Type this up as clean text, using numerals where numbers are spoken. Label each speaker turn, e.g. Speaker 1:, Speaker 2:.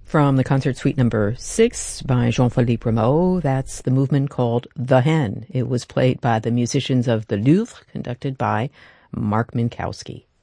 Speaker 1: From the concert suite number 6 by Jean-Philippe Rameau, that's the movement called The Hen. It was played by the musicians of the Louvre, conducted by Mark Minkowski.